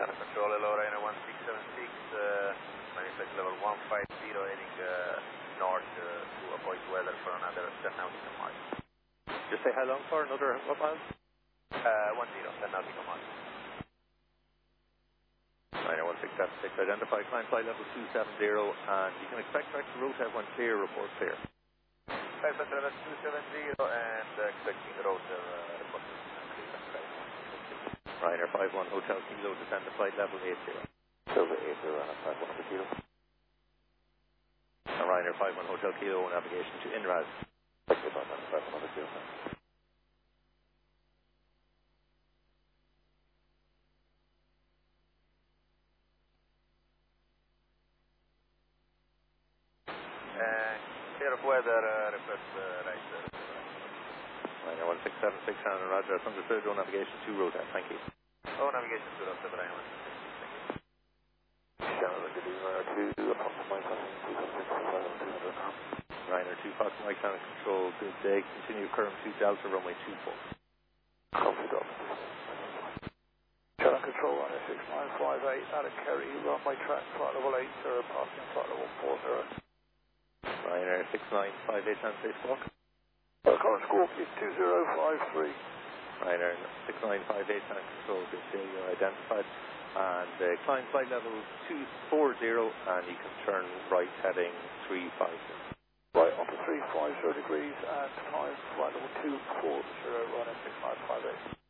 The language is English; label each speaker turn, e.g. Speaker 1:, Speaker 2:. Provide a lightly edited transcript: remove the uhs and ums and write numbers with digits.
Speaker 1: Channel Control, hello, Ryanair 1676, landing flight level 150, heading north to avoid weather for another 10 nautical miles.
Speaker 2: Just say how long for? Another what miles?
Speaker 1: 10, 10 nautical miles.
Speaker 2: Ryanair 1676, identify climb flight level 270, and you can expect direct route when clear, report clear.
Speaker 1: Flight level 270 and expecting route report.
Speaker 2: Ryanair 51 Hotel Kilo, descend to flight level 80.
Speaker 1: Silver 80, Ryanair 51 Kilo.
Speaker 2: And Ryanair 51 Hotel Kilo, navigation to INRAS.
Speaker 1: Ryanair 51 Kilo. Clear of weather, request right.
Speaker 2: Ryanair 1676, and Roger, understood, road navigation to route, thank you.
Speaker 1: Oh, navigation to route, Ryanair 1676.
Speaker 2: Ryanair 2 Fox Mike Channel Control, good day, continue current 2 Delta, runway 24.
Speaker 1: Copy, Delta. Channel Control, Ryanair 6958, out of Kerry, runway track, flight level 80, passing flight level 40.
Speaker 2: Ryanair 6958, and safe walk.
Speaker 1: Current score is 2053.
Speaker 2: Ryanair 6958, Channel Control, good day, you're identified. And climb flight level 240, and you can turn right heading 350.
Speaker 1: Right onto 350 degrees and climb flight level 240, Ryanair 6958.